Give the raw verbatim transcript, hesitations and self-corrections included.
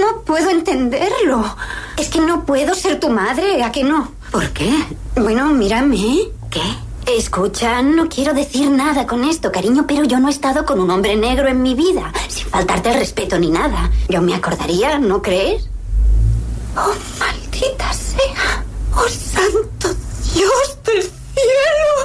no puedo entenderlo. Es que no puedo ser tu madre, ¿a que no? ¿Por qué? Bueno, mírame. ¿Qué? Escucha, no quiero decir nada con esto, cariño, pero yo no he estado con un hombre negro en mi vida, sin faltarte el respeto ni nada. Yo me acordaría, ¿no crees? Oh, maldita sea. Oh, santo Dios del cielo.